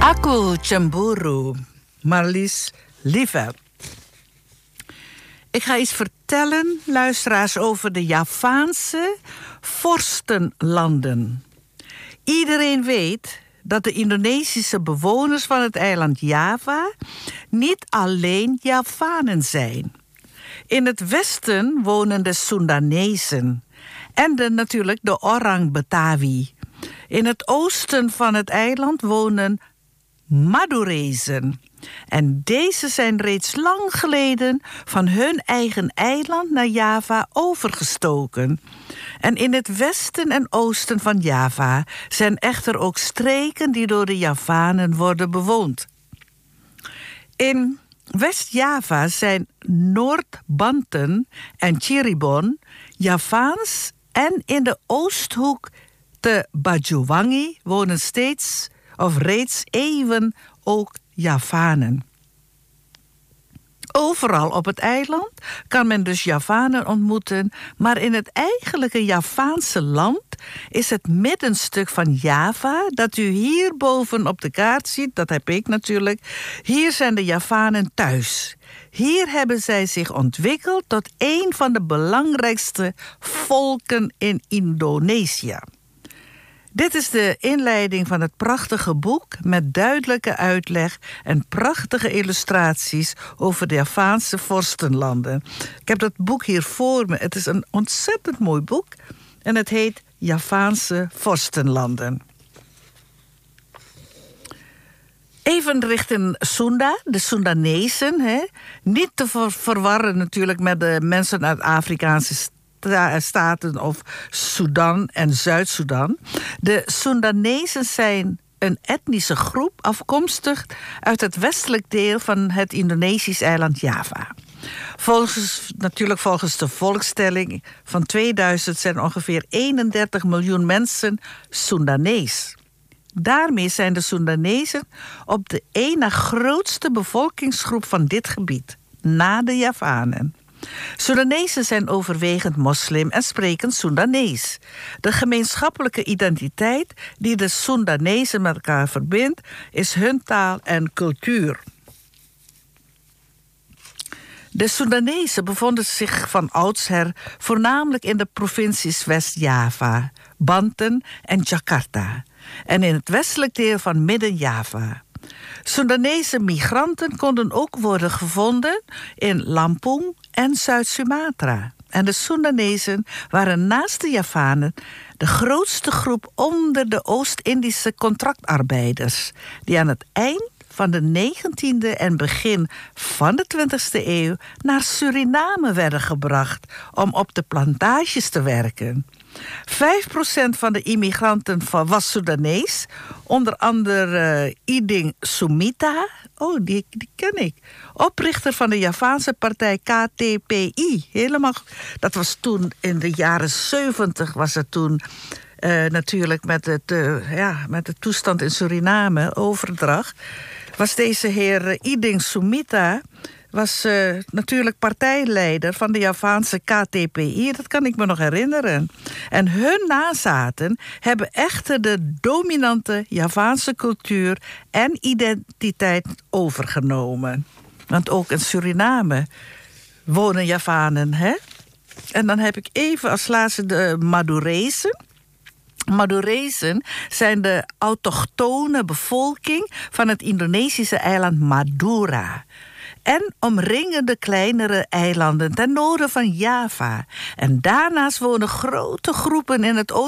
Aku cemburu, Marlies Liever. Ik ga iets vertellen, luisteraars, over de Javaanse vorstenlanden. Iedereen weet dat de Indonesische bewoners van het eiland Java niet alleen Javanen zijn. In het westen wonen de Soendanezen en natuurlijk de Orang Betawi. In het oosten van het eiland wonen Madurezen. En deze zijn reeds lang geleden van hun eigen eiland naar Java overgestoken. En in het westen en oosten van Java zijn echter ook streken die door de Javanen worden bewoond. In West-Java zijn Noord-Banten en Cirebon Javaans en in de Oosthoek de Banyuwangi wonen steeds of reeds eeuwen ook Javanen. Overal op het eiland kan men dus Javanen ontmoeten, maar in het eigenlijke Javaanse land is het middenstuk van Java, dat u hier boven op de kaart ziet, dat heb ik natuurlijk, hier zijn de Javanen thuis. Hier hebben zij zich ontwikkeld tot een van de belangrijkste volken in Indonesië. Dit is de inleiding van het prachtige boek met duidelijke uitleg en prachtige illustraties over de Javaanse vorstenlanden. Ik heb dat boek hier voor me. Het is een ontzettend mooi boek en het heet Javaanse vorstenlanden. Even richting Sunda, de Soendanezen. Niet te verwarren natuurlijk met de mensen uit Afrikaanse staten of Sudan en Zuid-Soedan. De Soendanezen zijn een etnische groep afkomstig uit het westelijk deel van het Indonesisch eiland Java. Volgens de volkstelling van 2000 zijn ongeveer 31 miljoen mensen Soendanees. Daarmee zijn de Soendanezen op de één na grootste bevolkingsgroep van dit gebied, na de Javanen. Soendanezen zijn overwegend moslim en spreken Soendanees. De gemeenschappelijke identiteit die de Soendanezen met elkaar verbindt, is hun taal en cultuur. De Soendanezen bevonden zich van oudsher voornamelijk in de provincies West-Java, Banten en Jakarta en in het westelijk deel van Midden-Java. Soendanese migranten konden ook worden gevonden in Lampung en Zuid-Sumatra. En de Soendanezen waren naast de Javanen de grootste groep onder de Oost-Indische contractarbeiders, die aan het eind van de 19e en begin van de 20e eeuw naar Suriname werden gebracht om op de plantages te werken. 5% van de immigranten was Soedanees, onder andere Iding Sumita, die ken ik, oprichter van de Javaanse partij KTPI. Helemaal, dat was toen in de jaren 70 was het toen natuurlijk met de toestand in Suriname, overdracht, was deze heer Iding Sumita was natuurlijk partijleider van de Javaanse KTPI. Dat kan ik me nog herinneren. En hun nazaten hebben echter de dominante Javaanse cultuur en identiteit overgenomen. Want ook in Suriname wonen Javanen, hè? En dan heb ik even als laatste de Madurezen. Madurezen zijn de autochtone bevolking van het Indonesische eiland Madura en omringende kleinere eilanden ten noorden van Java. En daarnaast wonen grote groepen in het oosten